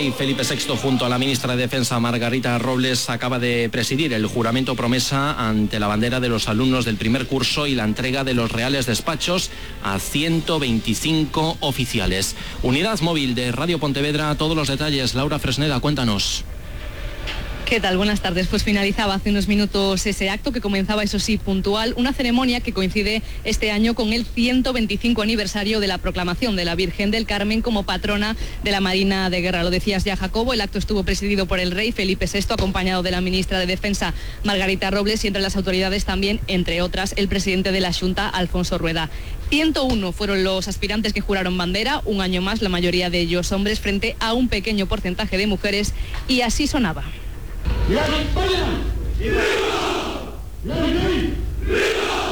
rey Felipe VI junto a la ministra de Defensa Margarita Robles acaba de presidir el juramento promesa ante la bandera de los alumnos del primer curso y la entrega de los reales despachos a 125 oficiales. Unidad móvil de Radio Pontevedra, todos los detalles. Laura Fresneda, cuéntanos. ¿Qué tal? Buenas tardes. Pues finalizaba hace unos minutos ese acto que comenzaba, eso sí, puntual, una ceremonia que coincide este año con el 125 aniversario de la proclamación de la Virgen del Carmen como patrona de la Marina de Guerra. Lo decías ya, Jacobo, el acto estuvo presidido por el rey Felipe VI, acompañado de la ministra de Defensa Margarita Robles y entre las autoridades también, entre otras, el presidente de la Xunta, Alfonso Rueda. 101 fueron los aspirantes que juraron bandera, un año más, la mayoría de ellos hombres, frente a un pequeño porcentaje de mujeres, y así sonaba. ¡Viva España! ¡Viva! ¡Viva el rey! ¡Viva!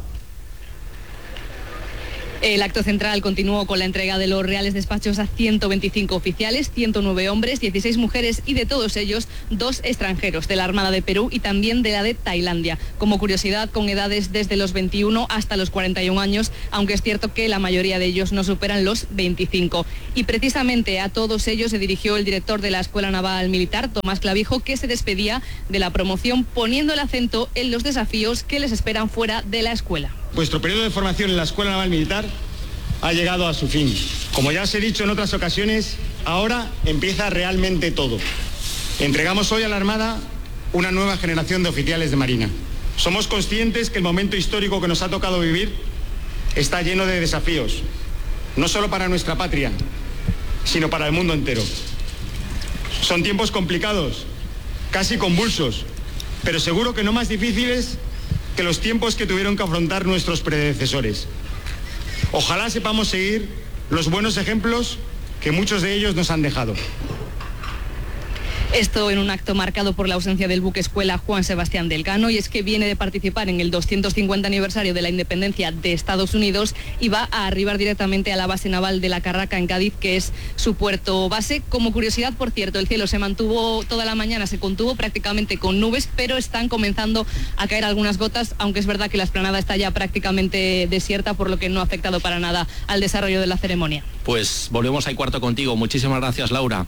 El acto central continuó con la entrega de los reales despachos a 125 oficiales, 109 hombres, 16 mujeres y de todos ellos 2 extranjeros, de la Armada de Perú y también de la de Tailandia. Como curiosidad, con edades desde los 21 hasta los 41 años, aunque es cierto que la mayoría de ellos no superan los 25. Y precisamente a todos ellos se dirigió el director de la Escuela Naval Militar, Tomás Clavijo, que se despedía de la promoción poniendo el acento en los desafíos que les esperan fuera de la escuela. Vuestro periodo de formación en la Escuela Naval Militar ha llegado a su fin. Como ya os he dicho en otras ocasiones, ahora empieza realmente todo. Entregamos hoy a la Armada una nueva generación de oficiales de Marina. Somos conscientes que el momento histórico que nos ha tocado vivir está lleno de desafíos, no solo para nuestra patria, sino para el mundo entero. Son tiempos complicados, casi convulsos, pero seguro que no más difíciles que los tiempos que tuvieron que afrontar nuestros predecesores. Ojalá sepamos seguir los buenos ejemplos que muchos de ellos nos han dejado. Esto en un acto marcado por la ausencia del buque escuela Juan Sebastián del Cano, y es que viene de participar en el 250 aniversario de la independencia de Estados Unidos y va a arribar directamente a la base naval de La Carraca en Cádiz, que es su puerto base. Como curiosidad, por cierto, el cielo se mantuvo toda la mañana, se contuvo prácticamente con nubes, pero están comenzando a caer algunas gotas, aunque es verdad que la explanada está ya prácticamente desierta, por lo que no ha afectado para nada al desarrollo de la ceremonia. Pues volvemos al cuarto contigo. Muchísimas gracias, Laura.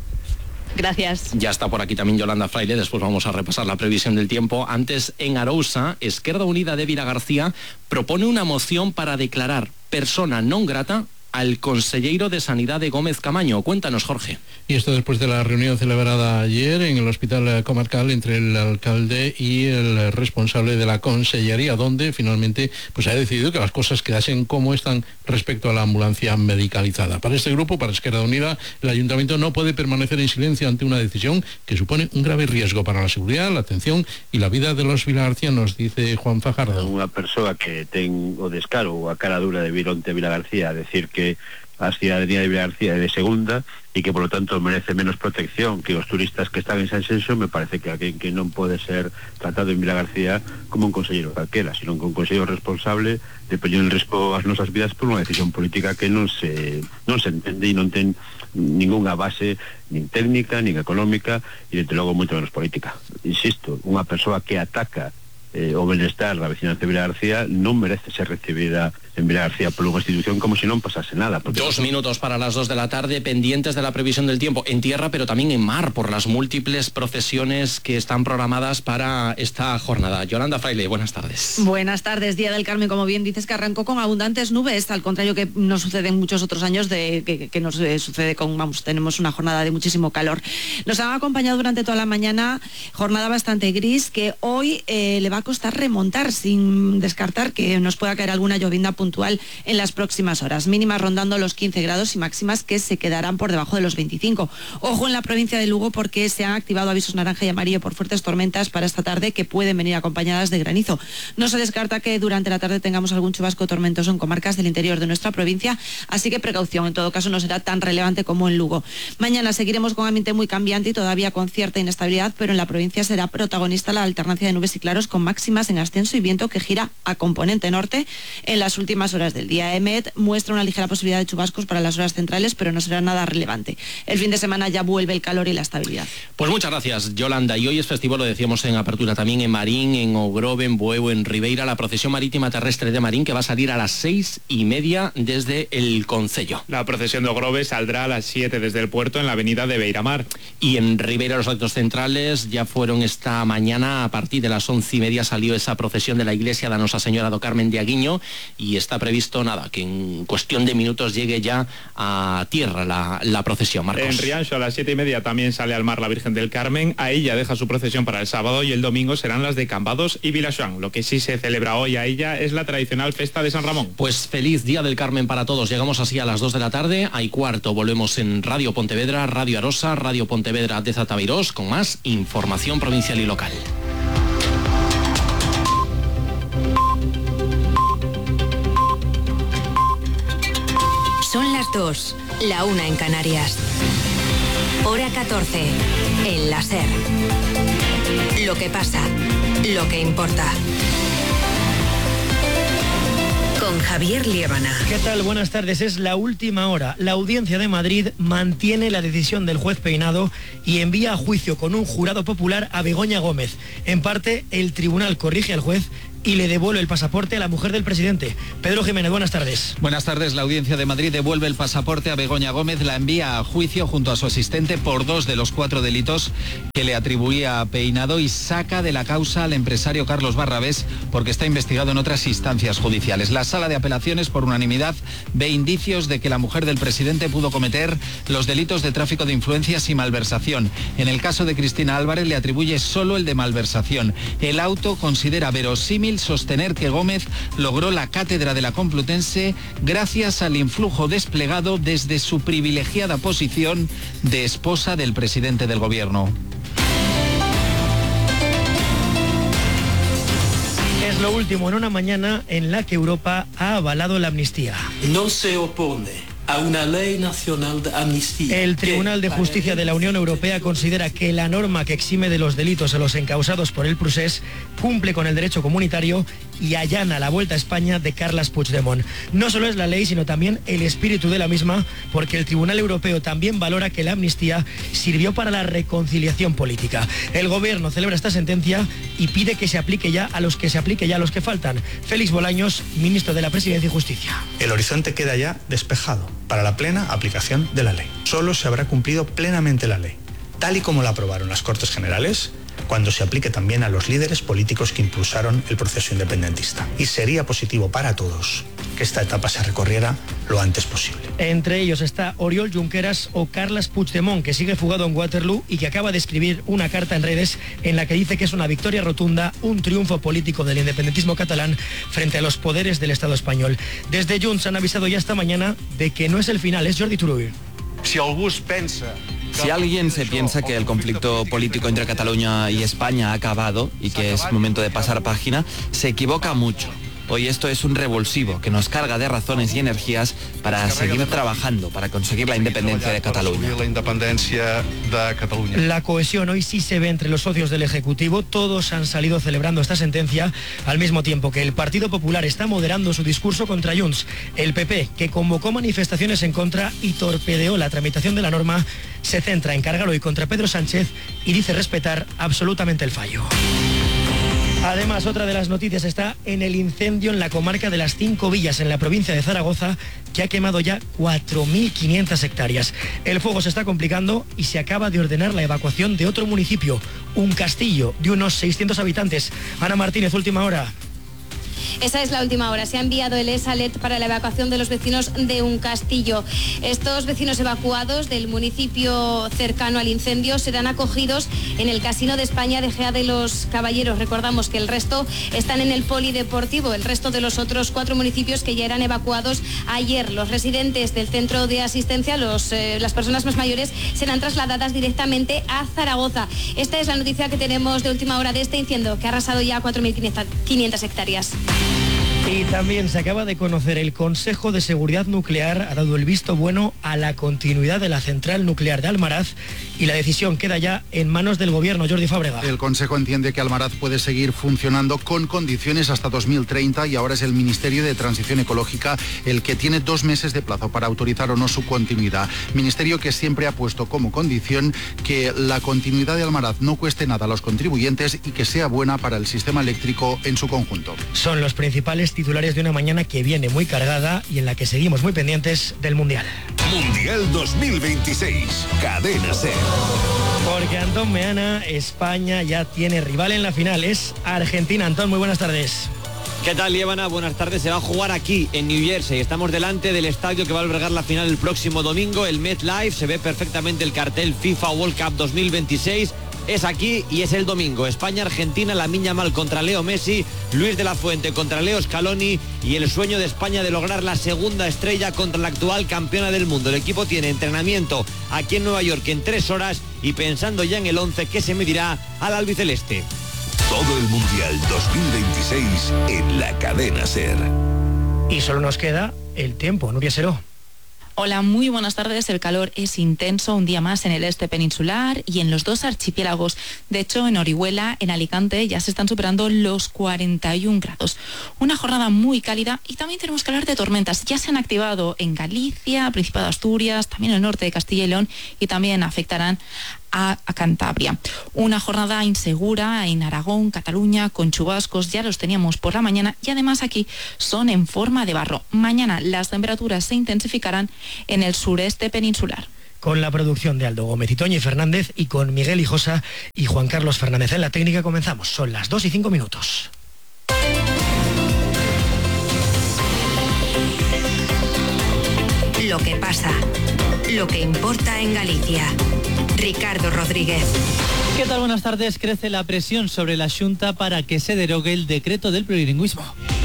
Gracias. Ya está por aquí también Yolanda Fraile, después vamos a repasar la previsión del tiempo. Antes, en Arousa, Esquerda Unida de Vila García propone una moción para declarar persona non grata al conselleiro de Sanidade Gómez Camaño. Cuéntanos, Jorge. Y esto después de la reunión celebrada ayer en el Hospital Comarcal entre el alcalde y el responsable de la consellería, donde finalmente pues ha decidido que las cosas quedasen como están respecto a la ambulancia medicalizada. Para este grupo, para Esquerda Unida, el ayuntamiento no puede permanecer en silencio ante una decisión que supone un grave riesgo para la seguridad, la atención y la vida de los vilagarcianos, dice Juan Fajardo. Unha persoa que ten o descaro ou a cara dura de vir onte Vila García a decir que a ciudadanía de Vila García é de segunda e que, por lo tanto, merece menos protección que os turistas que están en San Xenxo. Me parece que alguén que non pode ser tratado en Vila García como un conselleiro calquera, sino que un conselleiro responsable de poñer en risco as nosas vidas por unha decisión política que non se entende e non ten ningunha base nin técnica, nin económica e, desde logo, moito menos política. Insisto, unha persoa que ataca o benestar da veciñanza de Vila García non merece ser recibida en Vila García por unha institución como si non pasase nada. 2 minutos para las 2 de la tarde, pendientes de la previsión del tiempo en tierra, pero también en mar, por las múltiples procesiones que están programadas para esta jornada. Yolanda Fraile, buenas tardes. Buenas tardes. Día del Carmen, como bien dices, que arrancó con abundantes nubes, al contrario que nos sucede en muchos otros años, que nos sucede tenemos una jornada de muchísimo calor. Nos han acompañado durante toda la mañana, jornada bastante gris, que hoy le va a costar remontar, sin descartar que nos pueda caer alguna llovinda puntual en las próximas horas. Mínimas rondando los 15 grados y máximas que se quedarán por debajo de los 25. Ojo en la provincia de Lugo, porque se han activado avisos naranja y amarillo por fuertes tormentas para esta tarde, que pueden venir acompañadas de granizo. No se descarta que durante la tarde tengamos algún chubasco tormentoso en comarcas del interior de nuestra provincia, así que precaución. En todo caso, no será tan relevante como en Lugo. Mañana seguiremos con ambiente muy cambiante y todavía con cierta inestabilidad, pero en la provincia será protagonista la alternancia de nubes y claros, con máximas en ascenso y viento que gira a componente norte en las últimas últimas horas del día. EMET muestra una ligera posibilidad de chubascos para las horas centrales, pero no será nada relevante. El fin de semana ya vuelve el calor y la estabilidad. Pues muchas gracias, Yolanda. Y hoy es festivo, lo decíamos en apertura, también en Marín, en Ogrove, en Bueu, en Ribeira, la procesión marítima terrestre de Marín, que va a salir a las 6:30 desde el concello. La procesión de Ogrove saldrá a las 7 desde el puerto en la avenida de Beiramar. Y en Ribeira los actos centrales ya fueron esta mañana. A partir de las 11:30 salió esa procesión de la iglesia de Nosa Señora do Carmen de Aguiño y está previsto que en cuestión de minutos llegue ya a tierra la procesión, Marcos. En Rianxo a las 7:30 también sale al mar la Virgen del Carmen. A ella deja su procesión para el sábado y el domingo serán las de Cambados y Vilaxoán. Lo que sí se celebra hoy a ella es la tradicional festa de San Ramón. Pues feliz Día del Carmen para todos. Llegamos así a las 2 de la tarde. Hay cuarto. Volvemos en Radio Pontevedra, Radio Arosa, Radio Pontevedra de Zatavirós con más información provincial y local. Son las 2, la 1 en Canarias. Hora 14, en la SER. Lo que pasa, lo que importa. Con Javier Liébana. ¿Qué tal? Buenas tardes. Es la última hora. La Audiencia de Madrid mantiene la decisión del juez Peinado y envía a juicio con un jurado popular a Begoña Gómez. En parte, el tribunal corrige al juez y le devuelve el pasaporte a la mujer del presidente. Pedro Jiménez, buenas tardes. Buenas tardes. La Audiencia de Madrid devuelve el pasaporte a Begoña Gómez, la envía a juicio junto a su asistente por 2 de los 4 delitos que le atribuía a Peinado y saca de la causa al empresario Carlos Barrabés porque está investigado en otras instancias judiciales. La Sala de Apelaciones, por unanimidad, ve indicios de que la mujer del presidente pudo cometer los delitos de tráfico de influencias y malversación. En el caso de Cristina Álvarez le atribuye solo el de malversación. El auto considera verosímil sostener que Gómez logró la cátedra de la Complutense gracias al influjo desplegado desde su privilegiada posición de esposa del presidente del gobierno. Es lo último en una mañana en la que Europa ha avalado la amnistía. No se opone a una ley nacional de amnistía. El Tribunal de Justicia de la Unión Europea considera que la norma que exime de los delitos a los encausados por el procés cumple con el derecho comunitario y allana la vuelta a España de Carles Puigdemont. No solo es la ley, sino también el espíritu de la misma, porque el Tribunal Europeo también valora que la amnistía sirvió para la reconciliación política. El Gobierno celebra esta sentencia y pide que se aplique ya a los que faltan. Félix Bolaños, ministro de la Presidencia y Justicia. El horizonte queda ya despejado para la plena aplicación de la ley. Solo se habrá cumplido plenamente la ley, tal y como la aprobaron las Cortes Generales, cuando se aplique también a los líderes políticos que impulsaron el proceso independentista. Y sería positivo para todos que esta etapa se recorriera lo antes posible. Entre ellos está Oriol Junqueras o Carles Puigdemont, que sigue fugado en Waterloo y que acaba de escribir una carta en redes en la que dice que es una victoria rotunda, un triunfo político del independentismo catalán frente a los poderes del Estado español. Desde Junts han avisado ya esta mañana de que no es el final, es Jordi Turull. Si alguien se piensa que el conflicto político entre Cataluña y España ha acabado y que es momento de pasar página, se equivoca mucho. Hoy esto es un revulsivo que nos carga de razones y energías para seguir trabajando, para conseguir la independencia de Cataluña. La cohesión hoy sí se ve entre los socios del Ejecutivo. Todos han salido celebrando esta sentencia, al mismo tiempo que el Partido Popular está moderando su discurso contra Junts. El PP, que convocó manifestaciones en contra y torpedeó la tramitación de la norma, se centra en cargar hoy contra Pedro Sánchez y dice respetar absolutamente el fallo. Además, otra de las noticias está en el incendio en la comarca de las 5 Villas, en la provincia de Zaragoza, que ha quemado ya 4.500 hectáreas. El fuego se está complicando y se acaba de ordenar la evacuación de otro municipio, un castillo de unos 600 habitantes. Ana Martínez, última hora. Esa es la última hora. Se ha enviado el ESALET para la evacuación de los vecinos de un castillo. Estos vecinos evacuados del municipio cercano al incendio serán acogidos en el Casino de España de Gea de los Caballeros. Recordamos que el resto están en el polideportivo, el resto de los otros 4 municipios que ya eran evacuados ayer. Los residentes del centro de asistencia, las personas más mayores, serán trasladadas directamente a Zaragoza. Esta es la noticia que tenemos de última hora de este incendio que ha arrasado ya 4.500 hectáreas. Y también se acaba de conocer el Consejo de Seguridad Nuclear ha dado el visto bueno a la continuidad de la central nuclear de Almaraz y la decisión queda ya en manos del Gobierno. Jordi Fábrega. El Consejo entiende que Almaraz puede seguir funcionando con condiciones hasta 2030 y ahora es el Ministerio de Transición Ecológica el que tiene 2 meses de plazo para autorizar o no su continuidad. Ministerio que siempre ha puesto como condición que la continuidad de Almaraz no cueste nada a los contribuyentes y que sea buena para el sistema eléctrico en su conjunto. Son los principales titulares de una mañana que viene muy cargada y en la que seguimos muy pendientes del Mundial. Mundial 2026, Cadena SER. Porque Antón Meana, España ya tiene rival en la final, es Argentina. Antón, muy buenas tardes. ¿Qué tal, Líbana? Buenas tardes. Se va a jugar aquí, en New Jersey. Estamos delante del estadio que va a albergar la final el próximo domingo, el MetLife. Se ve perfectamente el cartel FIFA World Cup 2026. Es aquí y es el domingo. España-Argentina, Lamine Yamal contra Leo Messi, Luis de la Fuente contra Leo Scaloni y el sueño de España de lograr la segunda estrella contra la actual campeona del mundo. El equipo tiene entrenamiento aquí en Nueva York en 3 horas y pensando ya en el 11 que se medirá al albiceleste. Todo el Mundial 2026 en la Cadena SER. Y solo nos queda el tiempo. Nuria Seró. Hola, muy buenas tardes. El calor es intenso un día más en el este peninsular y en los 2 archipiélagos. De hecho, en Orihuela, en Alicante, ya se están superando los 41 grados. Una jornada muy cálida y también tenemos que hablar de tormentas. Ya se han activado en Galicia, Principado de Asturias, también en el norte de Castilla y León y también afectarán a Cantabria. Una jornada insegura en Aragón, Cataluña, con chubascos, ya los teníamos por la mañana y además aquí son en forma de barro. Mañana las temperaturas se intensificarán en el sureste peninsular. Con la producción de Aldo Gómez y Toñi Fernández y con Miguel Hijosa y Juan Carlos Fernández en la técnica comenzamos. Son las 2:05. Lo que pasa, lo que importa en Galicia. Ricardo Rodríguez. ¿Qué tal? Buenas tardes. Crece la presión sobre la Xunta para que se derogue el decreto del plurilingüismo.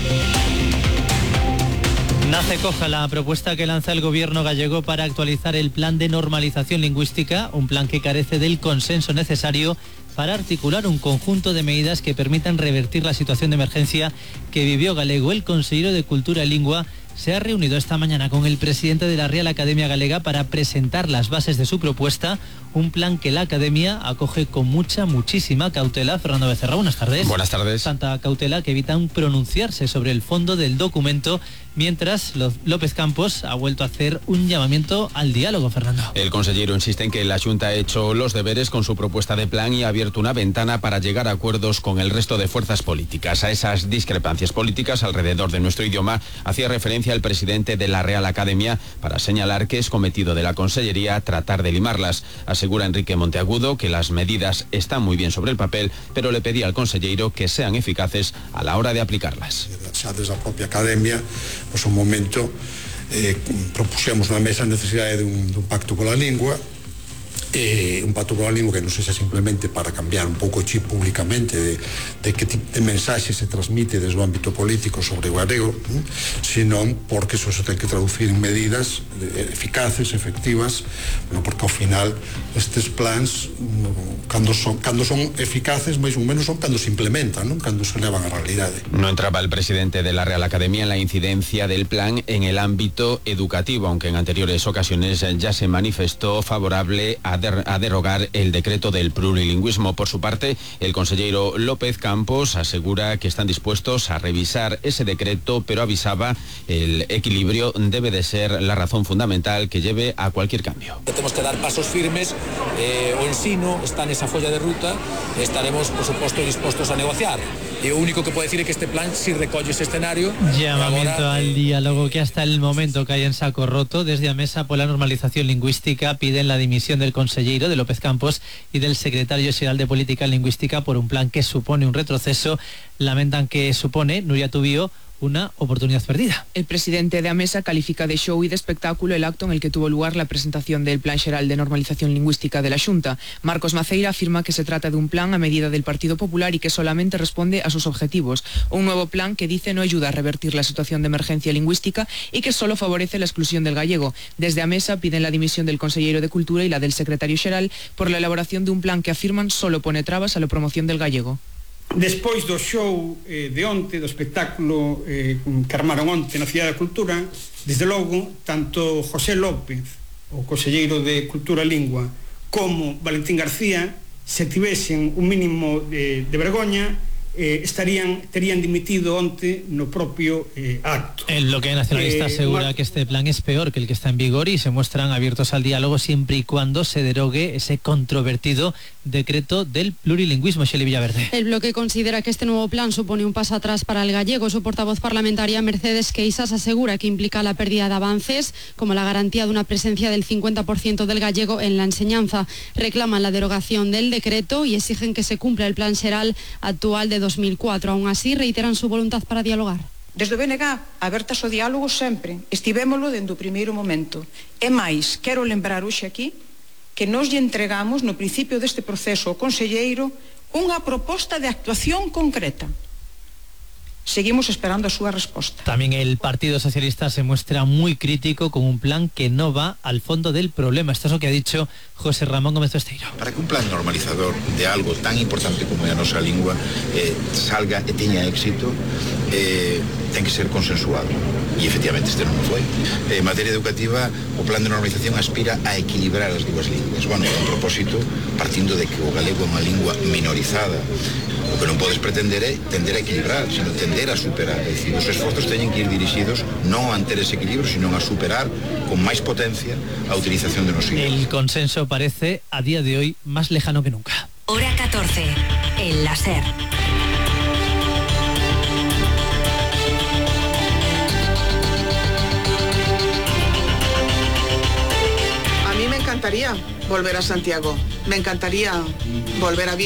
Nace coja la propuesta que lanza el gobierno gallego para actualizar el plan de normalización lingüística, un plan que carece del consenso necesario para articular un conjunto de medidas que permitan revertir la situación de emergencia que vivió Galego. El consejero de Cultura y Lingua se ha reunido esta mañana con el presidente de la Real Academia Galega para presentar las bases de su propuesta, un plan que la Academia acoge con muchísima cautela. Fernando Becerra, buenas tardes. Buenas tardes. Tanta cautela que evitan pronunciarse sobre el fondo del documento, mientras López Campos ha vuelto a hacer un llamamiento al diálogo, Fernando. El consejero insiste en que la Xunta ha hecho los deberes con su propuesta de plan y ha abierto una ventana para llegar a acuerdos con el resto de fuerzas políticas. A esas discrepancias políticas alrededor de nuestro idioma hacía referencia el presidente de la Real Academia para señalar que es cometido de la Consellería tratar de limarlas. Asegura Enrique Monteagudo que las medidas están muy bien sobre el papel, pero le pedía al consejero que sean eficaces a la hora de aplicarlas. Xa desde a propia Academia, un momento propuxemos na mesa a necesidade dun pacto pola lingua, un pacto pola lingua que non sexa simplemente para cambiar un pouco o chip públicamente de que tipo de mensaxe se transmite desde o ámbito político sobre o galego, senón porque eso se ten que traducir en medidas eficaces, efectivas, porque ao final estes plans cando son eficaces, máis ou menos son cando se implementan, non cando se levan a realidade. No entraba el presidente de la Real Academia en la incidencia del plan en el ámbito educativo, aunque en anteriores ocasiones ya se manifestó favorable a derogar el decreto del plurilingüismo. Por su parte, el consejero López Campos asegura que están dispuestos a revisar ese decreto, pero avisaba el equilibrio debe de ser la razón fundamental que lleve a cualquier cambio. Tenemos que dar pasos firmes, o ensino está nesa folla de ruta, estaremos, por suposto, dispostos a negociar. E o único que puedo decir é que este plan si recolle ese escenario. Llamamiento al diálogo que hasta el momento cae en saco roto. Desde a Mesa pola Normalización Lingüística piden la dimisión del consejero de López Campos y del secretario xeral de Política Lingüística por un plan que supone un retroceso. Lamentan que supone, Nuria Tubío, una oportunidad perdida. El presidente de Amesa califica de show y de espectáculo el acto en el que tuvo lugar la presentación del Plan Xeral de Normalización Lingüística de la Xunta. Marcos Maceira afirma que se trata de un plan a medida del Partido Popular y que solamente responde a sus objetivos. Un nuevo plan que dice no ayuda a revertir la situación de emergencia lingüística y que solo favorece la exclusión del gallego. Desde Amesa piden la dimisión del consejero de Cultura y la del secretario xeral por la elaboración de un plan que afirman solo pone trabas a la promoción del gallego. Despois do show de onte, do espectáculo que armaron onte na Cidade da Cultura, desde logo, tanto José López, o conselleiro de Cultura e Lingua, como Valentín García, se tivesen un mínimo de vergoña, terían dimitido onte no propio acto. El bloque nacionalista asegura que este plan es peor que el que está en vigor y se muestran abiertos al diálogo siempre y cuando se derogue ese controvertido decreto del plurilingüismo. Xeli Villaverde. El bloque considera que este nuevo plan supone un paso atrás para el gallego. Su portavoz parlamentaria, Mercedes Queixas, asegura que implica la pérdida de avances, como la garantía de una presencia del 50% del gallego en la enseñanza. Reclaman la derogación del decreto y exigen que se cumpla el plan xeral actual de 2004. Aún así, reiteran su voluntad para dialogar. Desde o BNG, abertas ao diálogo sempre. Estivémolo dende o primeiro momento. E máis, quero lembrar hoxe aquí que nos lle entregamos no principio deste proceso ao conselleiro unha proposta de actuación concreta. Seguimos esperando a súa resposta. También el Partido Socialista se muestra muy crítico con un plan que no va al fondo del problema. Esto es lo que ha dicho José Ramón Gómez Besteiro. Para que un plan normalizador de algo tan importante como a nosa lingua salga e teña éxito, ten que ser consensuado. E efectivamente este non foi. En materia educativa, o plan de normalización aspira a equilibrar as dúas linguas. Bueno, con propósito, partindo de que o galego é unha lingua minorizada. O que non podes pretender é tender a equilibrar, sino tender a superar. É dicir, os esforzos teñen que ir dirixidos non a manter ese equilibrio, sino a superar con máis potencia a utilización de nos signos. El consenso parece a día de hoy más lejano que nunca. Hora 14, en la SER. A mí me encantaría volver a Santiago. Me encantaría volver a